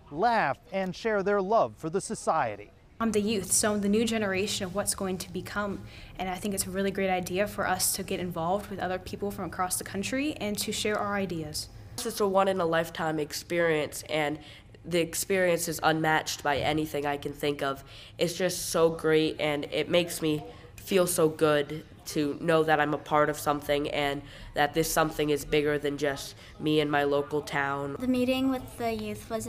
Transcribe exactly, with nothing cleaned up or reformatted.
laugh, and share their love for the society. I'm the youth, so I'm the new generation of what's going to become, and I think it's a really great idea for us to get involved with other people from across the country and to share our ideas. It's a one-in-a-lifetime experience, and the experience is unmatched by anything I can think of. It's just so great, and it makes me feel so good to know that I'm a part of something and that this something is bigger than just me and my local town. The meeting with the youth was